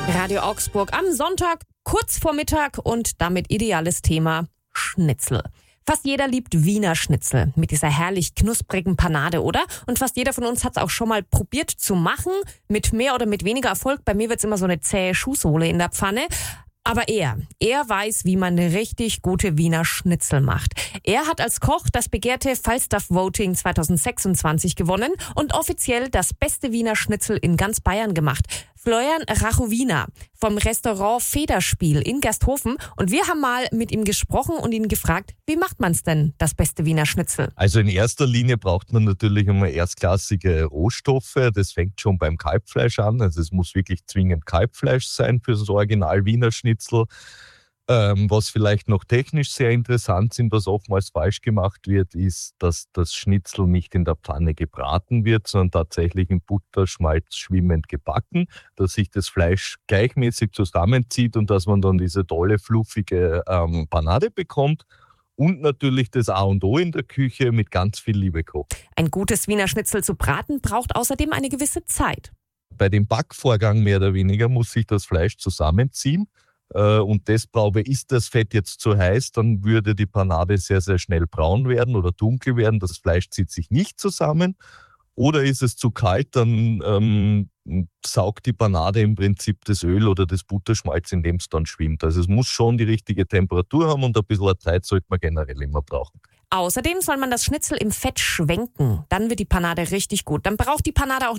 Radio Augsburg am Sonntag, kurz vor Mittag und damit ideales Thema Schnitzel. Fast jeder liebt Wiener Schnitzel mit dieser herrlich knusprigen Panade, oder? Und fast jeder von uns hat es auch schon mal probiert zu machen, mit mehr oder mit weniger Erfolg. Bei mir wird's immer so eine zähe Schuhsohle in der Pfanne. Aber er weiß, wie man eine richtig gute Wiener Schnitzel macht. Er hat als Koch das begehrte Falstaff Voting 2026 gewonnen und offiziell das beste Wiener Schnitzel in ganz Bayern gemacht. Florian Rachowina vom Restaurant Federspiel in Gersthofen. Und wir haben mal mit ihm gesprochen und ihn gefragt, wie macht man's denn, das beste Wiener Schnitzel? Also in erster Linie braucht man natürlich einmal erstklassige Rohstoffe. Das fängt schon beim Kalbfleisch an. Also es muss wirklich zwingend Kalbfleisch sein für das Original Wiener Schnitzel. Was vielleicht noch technisch sehr interessant ist, was oftmals falsch gemacht wird, ist, dass das Schnitzel nicht in der Pfanne gebraten wird, sondern tatsächlich in Butterschmalz schwimmend gebacken, dass sich das Fleisch gleichmäßig zusammenzieht und dass man dann diese tolle, fluffige Panade bekommt. Und natürlich das A und O in der Küche mit ganz viel Liebe kochen. Ein gutes Wiener Schnitzel zu braten braucht außerdem eine gewisse Zeit. Bei dem Backvorgang mehr oder weniger muss sich das Fleisch zusammenziehen. Und ist das Fett jetzt zu heiß, dann würde die Panade sehr, sehr schnell braun werden oder dunkel werden. Das Fleisch zieht sich nicht zusammen. Oder ist es zu kalt, dann saugt die Panade im Prinzip das Öl oder das Butterschmalz, in dem es dann schwimmt. Also es muss schon die richtige Temperatur haben und ein bisschen Zeit sollte man generell immer brauchen. Außerdem soll man das Schnitzel im Fett schwenken. Dann wird die Panade richtig gut. Dann braucht die Panade auch